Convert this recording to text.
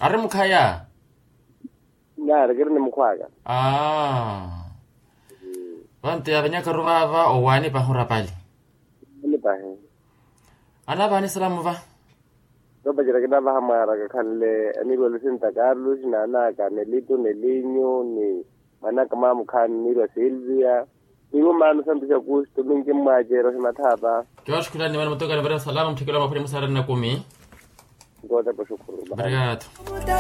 Are mukaya? Na regere ni mukwaga. Vante abanyaka rubava owani bahura pali. Ni bahe. Ana bani salamu va. Roba jira kida baha mara ka kanle ani go Lucinta Carlos na na ka Nelito Nelinho ni mana kama mukani ni ro Silvia. Nigo manu santisha gusto mingi majero himataba. Josh kulani wana mtoka na bara salamu mtikila mapuri musara na kumi. Ngoja kushukuru. Obrigado.